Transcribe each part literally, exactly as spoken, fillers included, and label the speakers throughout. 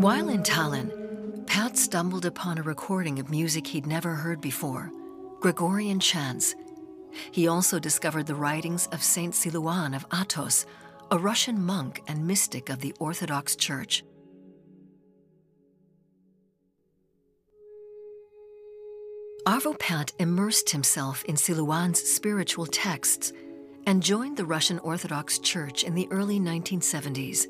Speaker 1: While in Tallinn, Pärt stumbled upon a recording of music he'd never heard before, Gregorian chants. He also discovered the writings of Saint Silouan of Athos, a Russian monk and mystic of the Orthodox Church. Arvo Pärt immersed himself in Silouan's spiritual texts and joined the Russian Orthodox Church in the early nineteen seventies.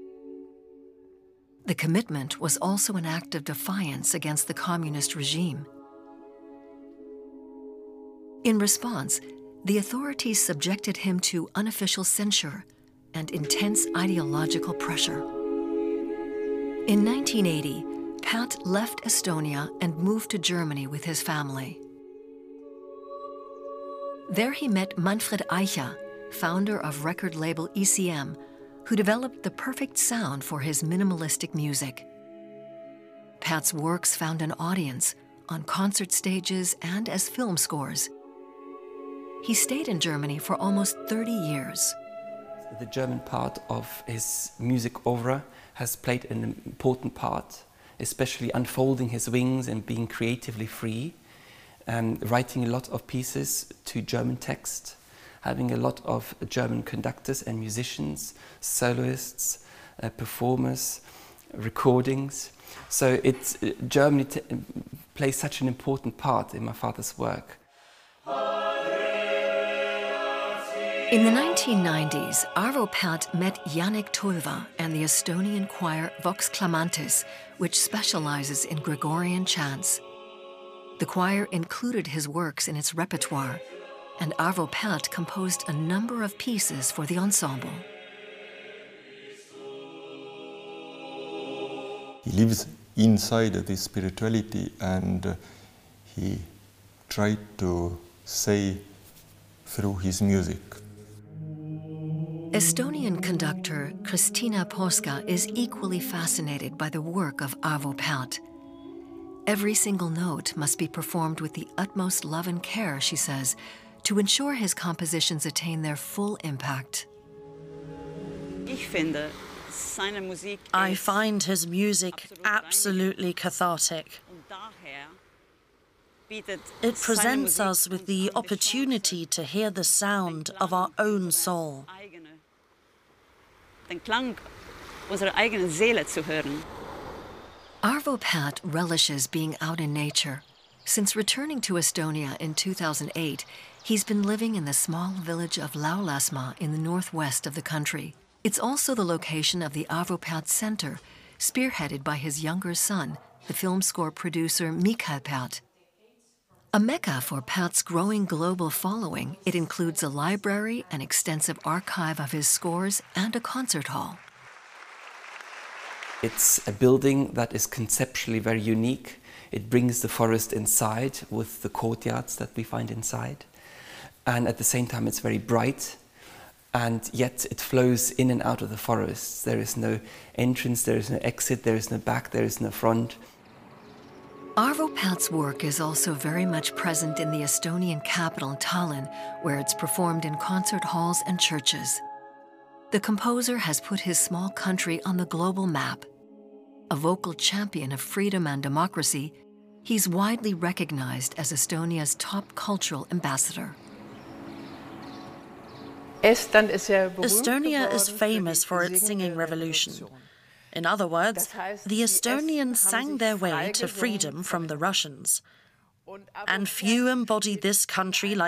Speaker 1: The commitment was also an act of defiance against the communist regime. In response, the authorities subjected him to unofficial censure and intense ideological pressure. In nineteen eighty, Pärt left Estonia and moved to Germany with his family. There he met Manfred Eicher, founder of record label E C M, who developed the perfect sound for his minimalistic music. Pärt's works found an audience on concert stages and as film scores. He stayed in Germany for almost thirty years.
Speaker 2: The German part of his music oeuvre has played an important part, especially unfolding his wings and being creatively free, um, writing a lot of pieces to German text, having a lot of German conductors and musicians, soloists, uh, performers, recordings. So it's, uh, Germany t plays such an important part in my father's work.
Speaker 1: In the nineteen nineties, Arvo Pärt met Yannick Tulva and the Estonian choir Vox Clamantis, which specializes in Gregorian chants. The choir included his works in its repertoire, and Arvo Pärt composed a number of pieces for the ensemble.
Speaker 3: He lives inside this spirituality, and uh, he tried to say through his music.
Speaker 1: Estonian conductor Kristiina Poska is equally fascinated by the work of Arvo Pärt. Every single note must be performed with the utmost love and care, she says, to ensure his compositions attain their full impact.
Speaker 4: I find his music absolutely cathartic. It presents us with the opportunity to hear the sound of our own soul.
Speaker 1: Arvo Pärt relishes being out in nature. Since returning to Estonia in two thousand eight, he's been living in the small village of Laulasmaa in the northwest of the country. It's also the location of the Arvo Pärt Center, spearheaded by his younger son, the film score producer Mikael Pärt. A mecca for Pärt's growing global following, it includes a library, an extensive archive of his scores, and a concert hall.
Speaker 2: It's a building that is conceptually very unique. It brings the forest inside with the courtyards that we find inside. And at the same time, it's very bright, and yet it flows in and out of the forests. There is no entrance, there is no exit, there is no back, there is no front.
Speaker 1: Arvo Pärt's work is also very much present in the Estonian capital, Tallinn, where it's performed in concert halls and churches. The composer has put his small country on the global map. A vocal champion of freedom and democracy, he's widely recognized as Estonia's top cultural ambassador.
Speaker 4: Estonia is famous for its singing revolution. In other words, the Estonians sang their way to freedom from the Russians. And few embodied this country like